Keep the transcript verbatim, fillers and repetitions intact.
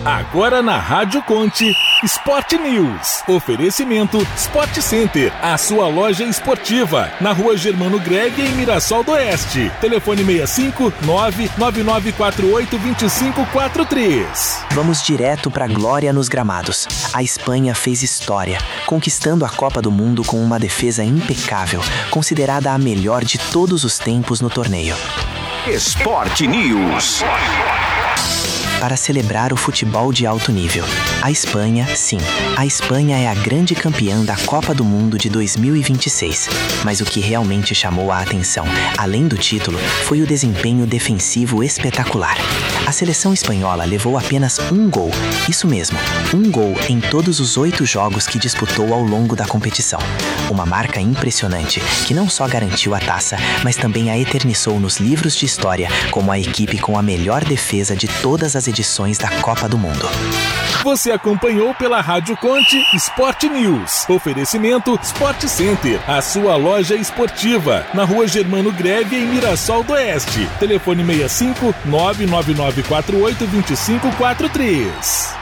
Agora na Rádio Conte, Sport News. Oferecimento Sport Center, a sua loja esportiva, na Rua Germano Greg, em Mirassol do Oeste. Telefone seis cinco nove nove nove quatro oito dois cinco quatro três. Vamos direto pra glória nos gramados. A Espanha fez história, conquistando a Copa do Mundo com uma defesa impecável, considerada a melhor de todos os tempos no torneio. Sport News. Para celebrar o futebol de alto nível. A Espanha, sim, a Espanha é a grande campeã da Copa do Mundo de dois mil e vinte e seis. Mas o que realmente chamou a atenção, além do título, foi o desempenho defensivo espetacular. A seleção espanhola levou apenas um gol, isso mesmo, um gol em todos os oito jogos que disputou ao longo da competição. Uma marca impressionante que não só garantiu a taça, mas também a eternizou nos livros de história como a equipe com a melhor defesa de todas as edições da Copa do Mundo. Você acompanhou pela Rádio Conte Sport News. Oferecimento Sport Center, a sua loja esportiva, na Rua Germano Greve, em Mirassol do Oeste. Telefone seis cinco nove nove nove quatro oito dois cinco quatro três.